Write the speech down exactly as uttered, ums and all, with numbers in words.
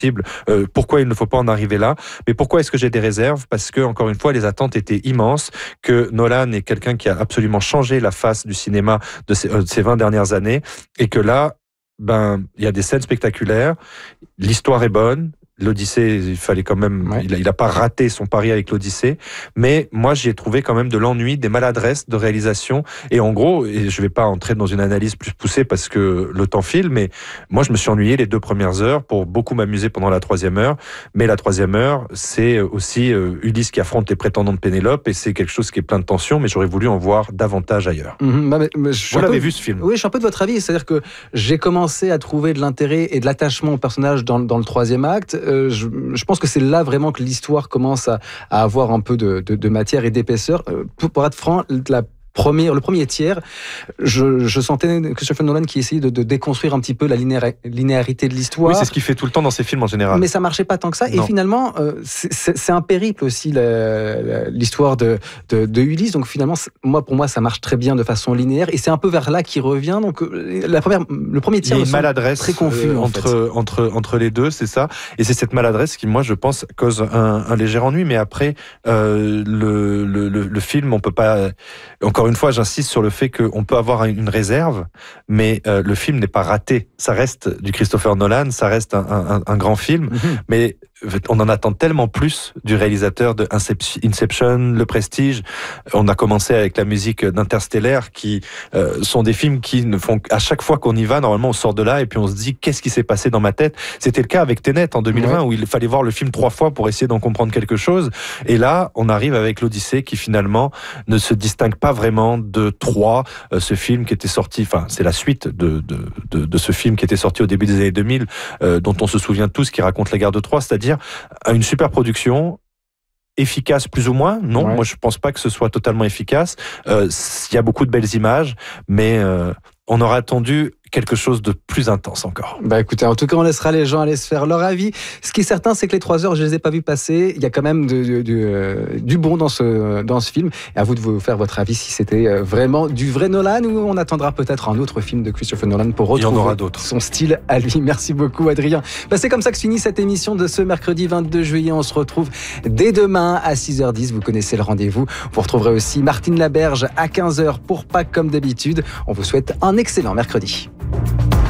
Euh, pourquoi il ne faut pas en arriver là? Mais pourquoi est-ce que j'ai des réserves? Parce que, encore une fois, les attentes étaient immenses, que Nolan est quelqu'un qui a absolument changé la face du cinéma de ces, euh, de ces vingt dernières années, et que là, ben, il y a des scènes spectaculaires, l'histoire est bonne, l'Odyssée, il fallait quand même, ouais. il, a, il a pas raté son pari avec l'Odyssée, mais moi j'y ai trouvé quand même de l'ennui, des maladresses de réalisation, et en gros, et je vais pas entrer dans une analyse plus poussée parce que le temps file, mais moi je me suis ennuyé les deux premières heures pour beaucoup m'amuser pendant la troisième heure, mais la troisième heure, c'est aussi euh, Ulysse qui affronte les prétendants de Pénélope, et c'est quelque chose qui est plein de tension, mais j'aurais voulu en voir davantage ailleurs. Mmh, bah, mais, mais je Vous l'avez peu... vu ce film? Oui, je suis un peu de votre avis, c'est-à-dire que j'ai commencé à trouver de l'intérêt et de l'attachement au personnage dans, dans le troisième acte. Euh, je, je pense que c'est là vraiment que l'histoire commence à, à avoir un peu de, de, de matière et d'épaisseur. Euh, pour, pour être franc, la Premier, le premier tiers, je, je sentais Christopher Nolan qui essayait de, de déconstruire un petit peu la linéa, linéarité de l'histoire. Oui, c'est ce qu'il fait tout le temps dans ses films en général. Mais ça marchait pas tant que ça. Non. Et finalement, euh, c'est, c'est, c'est un périple aussi la, la, l'histoire de, de, de Ulysse. Donc finalement, moi pour moi, ça marche très bien de façon linéaire. Et c'est un peu vers là qu'il revient. Donc la première, le premier tiers, il y a une maladresse très confus euh, en entre fait. entre entre les deux, c'est ça. Et c'est cette maladresse qui, moi, je pense, cause un, un léger ennui. Mais après, euh, le, le le le film, on peut pas. Encore une fois, j'insiste sur le fait qu'on peut avoir une réserve, mais euh, le film n'est pas raté. Ça reste du Christopher Nolan, ça reste un, un, un grand film, mm-hmm. mais on en attend tellement plus du réalisateur de Inception, Le Prestige. On a commencé avec la musique d'Interstellar, qui euh, sont des films qui ne font à chaque fois qu'on y va, normalement on sort de là et puis on se dit qu'est-ce qui s'est passé dans ma tête. C'était le cas avec Tenet en deux mille vingt, ouais. où il fallait voir le film trois fois pour essayer d'en comprendre quelque chose. Et là, on arrive avec l'Odyssée qui finalement ne se distingue pas vraiment de Troie, euh, ce film qui était sorti, enfin c'est la suite de, de, de, de ce film qui était sorti au début des années deux mille, euh, dont on se souvient tous, qui raconte la guerre de Troie, c'est-à-dire une super production, efficace plus ou moins. Non, ouais. moi je pense pas que ce soit totalement efficace. Euh, il y a beaucoup de belles images, mais euh, on aurait attendu quelque chose de plus intense encore. Bah écoutez, en tout cas, on laissera les gens aller se faire leur avis. Ce qui est certain, c'est que les trois heures, je les ai pas vues passer. Il y a quand même de, de, de, euh, du bon dans ce, dans ce film. Et à vous de vous faire votre avis si c'était vraiment du vrai Nolan ou on attendra peut-être un autre film de Christopher Nolan pour retrouver Il y en aura d'autres. Son style à lui. Merci beaucoup, Adrien. Bah, c'est comme ça que se finit cette émission de ce mercredi vingt-deux juillet. On se retrouve dès demain à six heures dix. Vous connaissez le rendez-vous. Vous retrouverez aussi Martine Laberge à quinze heures pour Pâques comme d'habitude. On vous souhaite un excellent mercredi.